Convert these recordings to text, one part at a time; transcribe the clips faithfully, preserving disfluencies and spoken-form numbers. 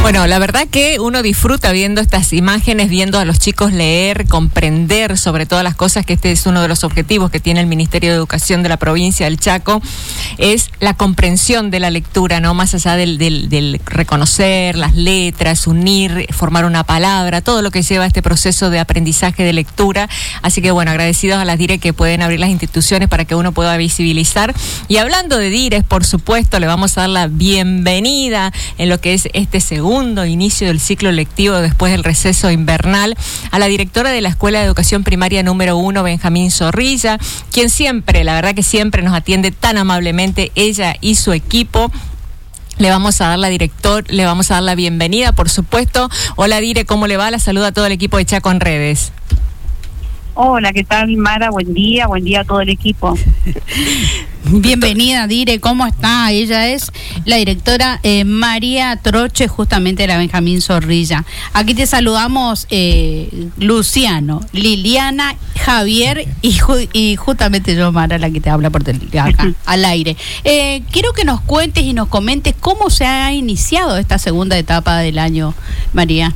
Bueno, la verdad que uno disfruta viendo estas imágenes, viendo a los chicos leer, comprender sobre todas las cosas, que este es uno de los objetivos que tiene el Ministerio de Educación de la provincia del Chaco, es la comprensión de la lectura, ¿no? Más allá del, del, del reconocer las letras, unir, formar una palabra, todo lo que lleva este proceso de aprendizaje de lectura. Así que bueno, agradecidos a las DIRE que pueden abrir las instituciones para que uno pueda visibilizar. Y hablando de DIRES, por supuesto, le vamos a dar la bienvenida en lo que es este segundo inicio del ciclo lectivo después del receso invernal a la directora de la Escuela de Educación Primaria número uno, Benjamín Zorrilla, quien siempre, la verdad que siempre nos atiende tan amablemente, ella y su equipo. Le vamos a dar la director, le vamos a dar la bienvenida, por supuesto. Hola Dire, ¿cómo le va? La saluda a todo el equipo de Chaco en Redes. Hola, ¿qué tal, Mara? Buen día, buen día a todo el equipo. Bienvenida, Dire, ¿cómo está? Ella es la directora eh, María Troche, justamente de la Benjamín Zorrilla. Aquí te saludamos eh, Luciano, Liliana, Javier y, ju y justamente yo, Mara, la que te habla por acá, al aire. Eh, quiero que nos cuentes y nos comentes cómo se ha iniciado esta segunda etapa del año, María.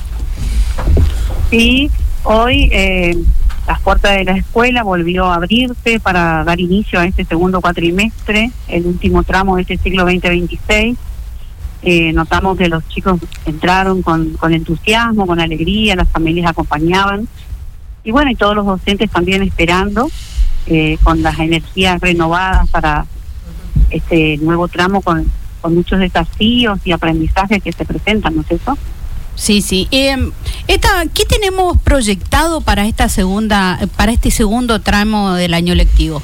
Sí, hoy... Eh... Las puertas de la escuela volvió a abrirse para dar inicio a este segundo cuatrimestre, el último tramo de este ciclo veinte veintiséis. Eh, notamos que los chicos entraron con, con entusiasmo, con alegría, las familias acompañaban. Y bueno, y todos los docentes también esperando, eh, con las energías renovadas para este nuevo tramo, con, con muchos desafíos y aprendizajes que se presentan, ¿no es eso? Sí, sí. Eh, esta, ¿qué tenemos proyectado para esta segunda, para este segundo tramo del año lectivo?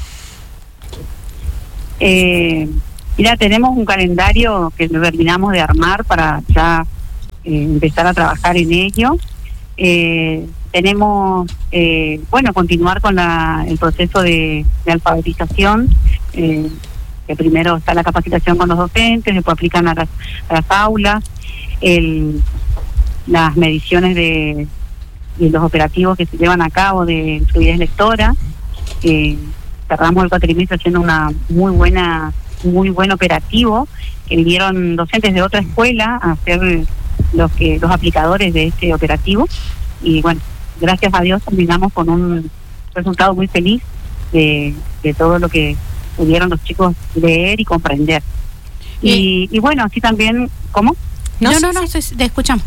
Eh, mira, tenemos un calendario que terminamos de armar para ya eh, empezar a trabajar en ello. Eh, tenemos, eh, bueno, continuar con la, el proceso de, de alfabetización. Eh, que primero está la capacitación con los docentes, después aplican a las, a las aulas. El las mediciones de, de los operativos que se llevan a cabo de fluidez lectora. Eh, cerramos el cuatrimestre haciendo una muy buena, muy buen operativo, que vinieron docentes de otra escuela a ser los que los aplicadores de este operativo. Y bueno, gracias a Dios terminamos con un resultado muy feliz de, de todo lo que pudieron los chicos leer y comprender. Y, y bueno, así también, ¿cómo? No, no, no, no, te escuchamos.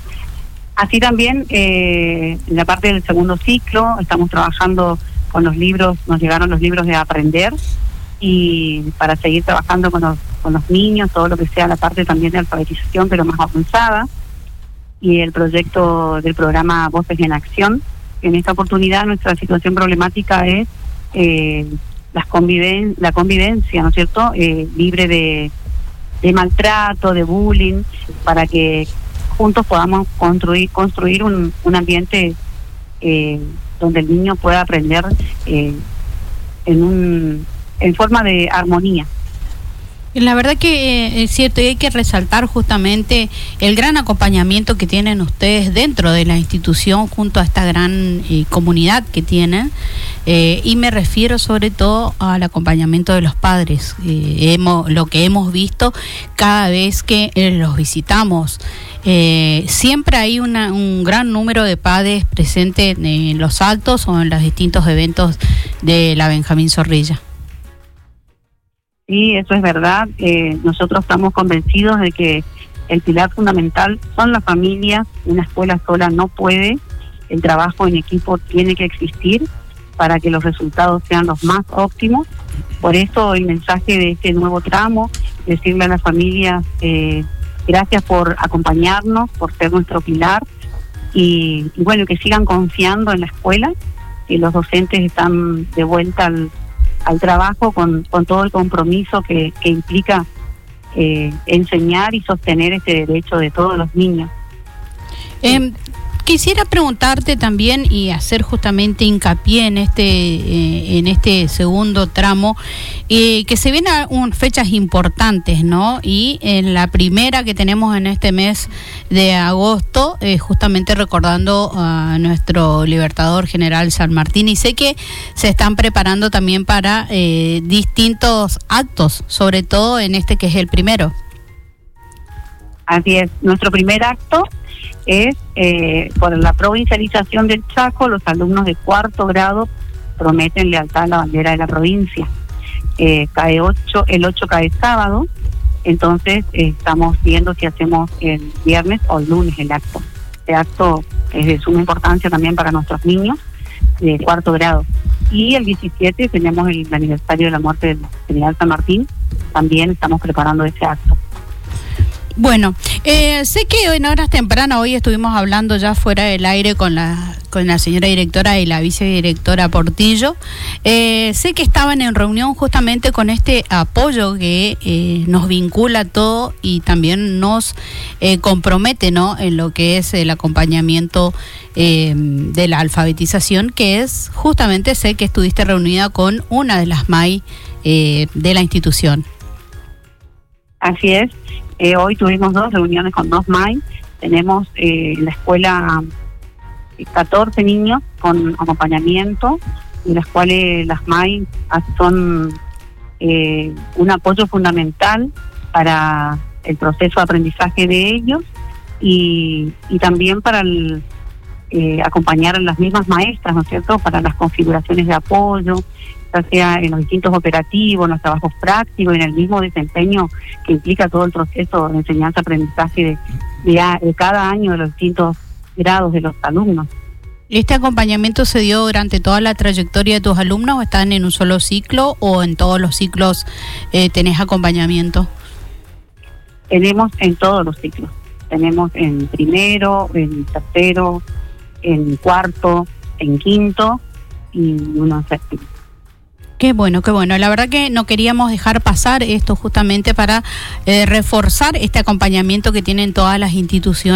Así también, eh, en la parte del segundo ciclo, estamos trabajando con los libros, nos llegaron los libros de aprender, y para seguir trabajando con los, con los niños, todo lo que sea la parte también de alfabetización, pero más avanzada, y el proyecto del programa Voces en Acción. En esta oportunidad nuestra situación problemática es eh, las conviven la convivencia, ¿no es cierto?, eh, libre de... de maltrato, de bullying, para que juntos podamos construir construir un, un ambiente eh, donde el niño pueda aprender eh, en un en forma de armonía. La verdad que eh, es cierto, y hay que resaltar justamente el gran acompañamiento que tienen ustedes dentro de la institución junto a esta gran eh, comunidad que tienen, eh, y me refiero sobre todo al acompañamiento de los padres. Eh, hemos, lo que hemos visto cada vez que eh, los visitamos, eh, siempre hay una, un gran número de padres presentes en los actos o en los distintos eventos de la Benjamín Zorrilla. Sí, eso es verdad. Eh, nosotros estamos convencidos de que el pilar fundamental son las familias. Una escuela sola no puede. El trabajo en equipo tiene que existir para que los resultados sean los más óptimos. Por eso el mensaje de este nuevo tramo, decirle a las familias, eh, gracias por acompañarnos, por ser nuestro pilar, y, y bueno, que sigan confiando en la escuela, que los docentes están de vuelta al al trabajo con, con todo el compromiso que, que implica eh, enseñar y sostener este derecho de todos los niños. Eh, quisiera preguntarte también y hacer justamente hincapié en este eh, en este segundo tramo, eh, que se vienen un, fechas importantes, ¿no? Y en la primera que tenemos en este mes de agosto, eh, justamente recordando a nuestro libertador general San Martín, y sé que se están preparando también para eh, distintos actos, sobre todo en este que es el primero. Así es, nuestro primer acto es eh, por la provincialización del Chaco. Los alumnos de cuarto grado prometen lealtad a la bandera de la provincia. Eh, cae ocho, el ocho cae sábado, entonces eh, estamos viendo si hacemos el viernes o el lunes el acto. Este acto es de suma importancia también para nuestros niños de cuarto grado. Y el diecisiete tenemos el aniversario de la muerte del general San Martín, también estamos preparando ese acto. Bueno, eh, sé que en horas tempranas, hoy estuvimos hablando ya fuera del aire con la con la señora directora y la vicedirectora Portillo. Eh, sé que estaban en reunión justamente con este apoyo que eh, nos vincula a todo y también nos eh, compromete, ¿no?, en lo que es el acompañamiento eh, de la alfabetización, que es justamente, sé que estuviste reunida con una de las M A I eh, de la institución. Así es. Eh, hoy tuvimos dos reuniones con dos M A I. Tenemos eh, en la escuela catorce niños con acompañamiento, en las cuales las M A I son eh, un apoyo fundamental para el proceso de aprendizaje de ellos y, y también para el, eh, acompañar a las mismas maestras, ¿no es cierto?, para las configuraciones de apoyo, ya sea en los distintos operativos, en los trabajos prácticos, en el mismo desempeño que implica todo el proceso de enseñanza-aprendizaje de, de, de cada año de los distintos grados de los alumnos. ¿Este acompañamiento se dio durante toda la trayectoria de tus alumnos o están en un solo ciclo o en todos los ciclos eh, tenés acompañamiento? Tenemos en todos los ciclos. Tenemos en primero, en tercero, en cuarto, en quinto y uno en séptimo. Qué bueno, qué bueno. La verdad que no queríamos dejar pasar esto justamente para eh, reforzar este acompañamiento que tienen todas las instituciones.